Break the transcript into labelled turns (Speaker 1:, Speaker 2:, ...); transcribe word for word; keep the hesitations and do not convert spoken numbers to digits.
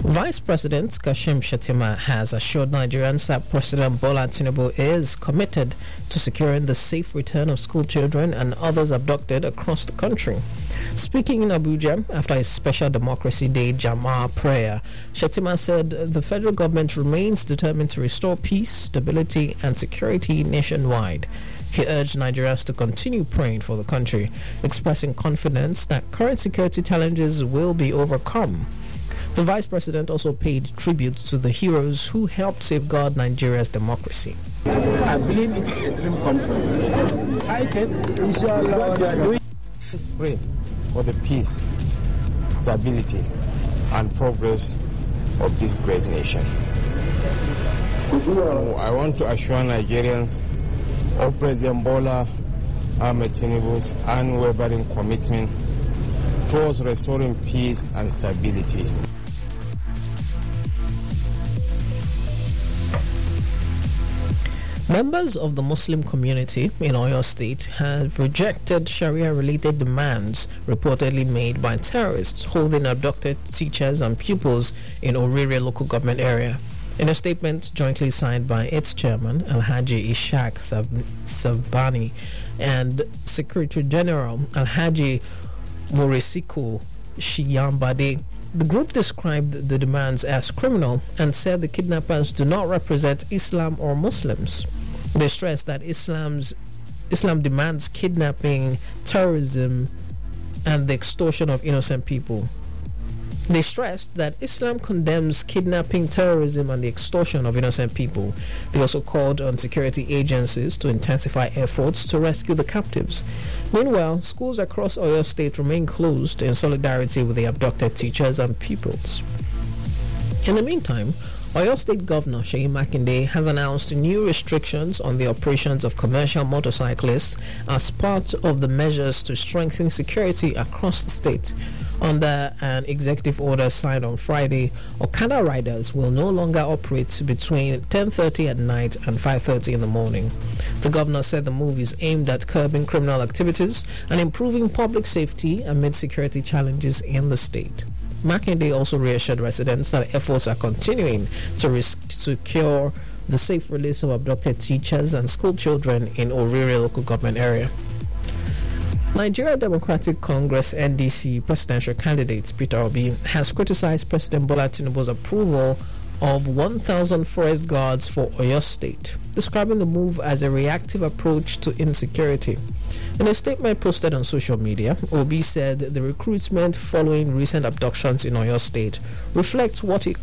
Speaker 1: Vice President Kashim Shettima has assured Nigerians that President Bola Tinubu is committed to securing the safe return of school children and others abducted across the country. Speaking in Abuja after a special Democracy Day Jama'ah prayer, Shettima said the federal government remains determined to restore peace, stability and security nationwide. He urged Nigerians to continue praying for the country, expressing confidence that current security challenges will be overcome. The Vice President also paid tribute to the heroes who helped safeguard Nigeria's democracy.
Speaker 2: I believe it is a dream come true. I think what you are doing.
Speaker 3: Let's pray for the peace, stability, and progress of this great nation. I want to assure Nigerians of President Bola Ahmed Tinubu's unwavering commitment towards restoring peace and stability.
Speaker 1: Members of the Muslim community in Oyo State have rejected Sharia-related demands reportedly made by terrorists holding abducted teachers and pupils in Orire local government area. In a statement jointly signed by its chairman, Alhaji Ishaq Savbani, and Secretary General Alhaji Morisiko Shiyambade, the group described the demands as criminal and said the kidnappers do not represent Islam or Muslims. They stressed that Islam's Islam demands kidnapping, terrorism, and the extortion of innocent people. They stressed that Islam condemns kidnapping, terrorism, and the extortion of innocent people. They also called on security agencies to intensify efforts to rescue the captives. Meanwhile, schools across Oyo State remain closed in solidarity with the abducted teachers and pupils. In the meantime, Oyo State Governor Seyi Makinde has announced new restrictions on the operations of commercial motorcyclists as part of the measures to strengthen security across the state. Under an executive order signed on Friday, Okada riders will no longer operate between ten thirty at night and five thirty in the morning. The governor said the move is aimed at curbing criminal activities and improving public safety amid security challenges in the state. Makinde also reassured residents that efforts are continuing to res- secure the safe release of abducted teachers and school children in Orire local government area. Nigeria Democratic Congress N D C presidential candidate Peter Obi has criticized President Bola Tinubu's approval of one thousand forest guards for Oyo State, describing the move as a reactive approach to insecurity. In a statement posted on social media, Obi said the recruitment following recent abductions in Oyo State reflects what he